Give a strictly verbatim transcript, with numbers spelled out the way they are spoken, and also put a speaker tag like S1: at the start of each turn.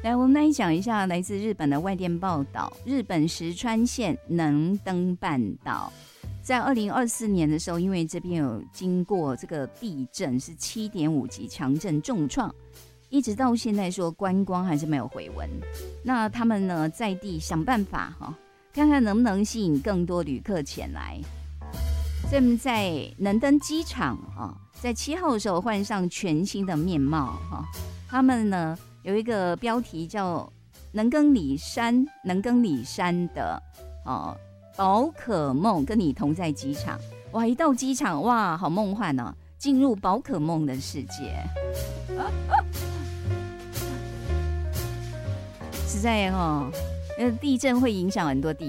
S1: 来，我们来讲一下来自日本的外电报道，日本石川县能登半岛。在二零二四年的时候，因为这边有经过这个地震，是七点五级强震重创，一直到现在说观光还是没有回温。那他们呢在地想办法哈，看看能不能吸引更多旅客前来。所以我们在能登机场啊，在七号的时候换上全新的面貌哈。他们呢有一个标题叫“能登里山”，能登里山的哦。宝可梦跟你同在机场，哇！一到机场，哇，好梦幻哦，进入宝可梦的世界。实在哦，呃，地震会影响很多地